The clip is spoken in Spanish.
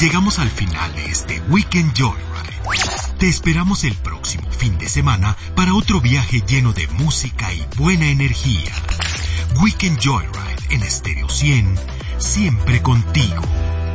Llegamos al final de este Weekend Joyride. Te esperamos el próximo fin de semana para otro viaje lleno de música y buena energía. Weekend Joyride en Stereo 100, siempre contigo.